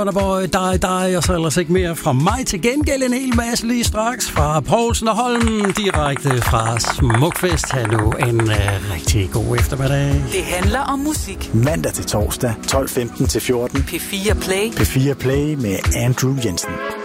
Der og så ellers ikke mere fra mig. Til gengæld en hel masse lige straks fra Poulsen og Holm, direkte fra Smukfest. Ha' nu en rigtig god eftermiddag. Det handler om musik. Mandag til torsdag, 12:15 til 14. P4 Play. P4 Play med Andrew Jensen.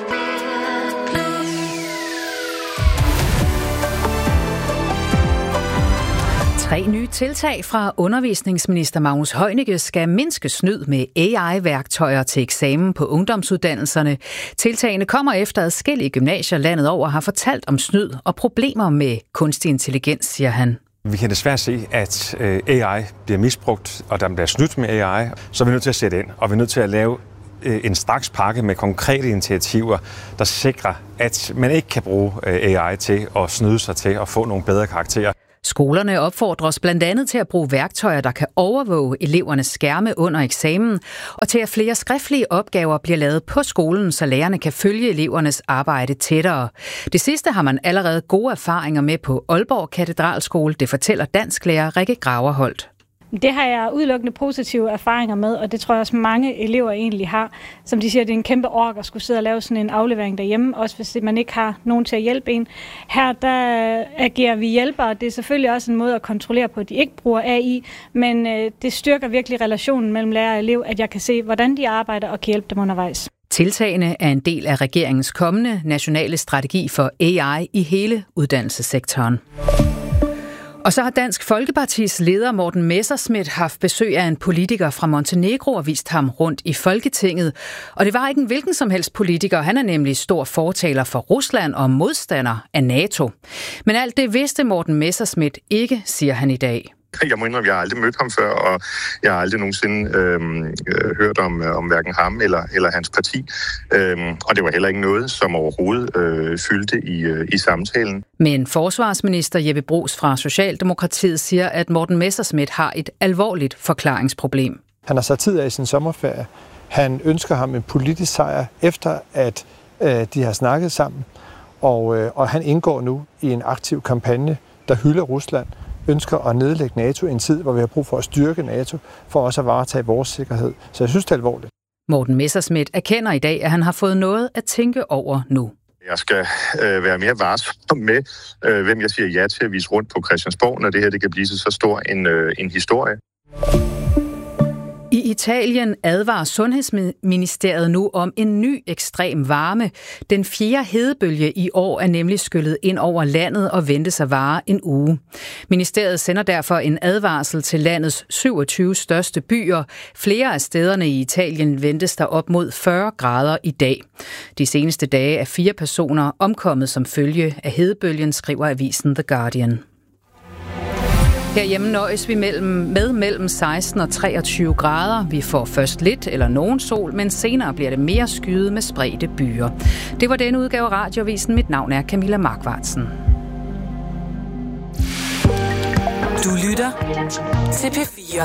3 nye tiltag fra undervisningsminister Magnus Heunicke skal mindske snyd med AI-værktøjer til eksamen på ungdomsuddannelserne. Tiltagene kommer efter adskillige gymnasier landet over har fortalt om snyd og problemer med kunstig intelligens, siger han. Vi kan desværre se, at AI bliver misbrugt, og der bliver snydt med AI, så er vi nødt til at sætte ind, og vi er nødt til at lave en straks pakke med konkrete initiativer, der sikrer, at man ikke kan bruge AI til at snyde sig til at få nogle bedre karakterer. Skolerne opfordres blandt andet til at bruge værktøjer, der kan overvåge elevernes skærme under eksamen, og til at flere skriftlige opgaver bliver lavet på skolen, så lærerne kan følge elevernes arbejde tættere. Det sidste har man allerede gode erfaringer med på Aalborg Katedralskole, det fortæller dansklærer Rikke Graverholt. Det har jeg udelukkende positive erfaringer med, og det tror jeg også mange elever egentlig har. Som de siger, det er en kæmpe ork at skulle sidde og lave sådan en aflevering derhjemme, også hvis man ikke har nogen til at hjælpe en. Her der agerer vi hjælpere, det er selvfølgelig også en måde at kontrollere på, at de ikke bruger AI, men det styrker virkelig relationen mellem lærer og elev, at jeg kan se, hvordan de arbejder og kan hjælpe dem undervejs. Tiltagene er en del af regeringens kommende nationale strategi for AI i hele uddannelsessektoren. Og så har Dansk Folkepartis leder Morten Messerschmidt haft besøg af en politiker fra Montenegro og vist ham rundt i Folketinget. Og det var ikke en hvilken som helst politiker. Han er nemlig stor fortaler for Rusland og modstander af NATO. Men alt det vidste Morten Messerschmidt ikke, siger han i dag. Jeg må indrømme, at jeg har aldrig mødt ham før, og jeg har aldrig nogensinde hørt om hverken ham eller hans parti. Og det var heller ikke noget, som overhovedet fyldte i samtalen. Men forsvarsminister Jeppe Bruus fra Socialdemokratiet siger, at Morten Messerschmidt har et alvorligt forklaringsproblem. Han har sat tid af i sin sommerferie. Han ønsker ham en politisk sejr, efter at de har snakket sammen. Og han indgår nu i en aktiv kampagne, der hylder Rusland, ønsker at nedlægge NATO i en tid, hvor vi har brug for at styrke NATO, for også at varetage vores sikkerhed. Så jeg synes, det er alvorligt. Morten Messerschmidt erkender i dag, at han har fået noget at tænke over nu. Jeg skal være mere varsom med, hvem jeg siger ja til at vise rundt på Christiansborg, når det her det kan blive så stor en historie. I Italien advarer Sundhedsministeriet nu om en ny ekstrem varme. Den 4. hedebølge i år er nemlig skyllet ind over landet og ventes at vare en uge. Ministeriet sender derfor en advarsel til landets 27 største byer. Flere af stederne i Italien ventes der op mod 40 grader i dag. De seneste dage er 4 personer omkommet som følge af hedebølgen, skriver avisen The Guardian. Herhjemme nøjes vi mellem 16 og 23 grader. Vi får først lidt eller nogen sol, men senere bliver det mere skyet med spredte byer. Det var denne udgave af Radioavisen. Mit navn er Camilla Markvartsen. Du lytter til P4.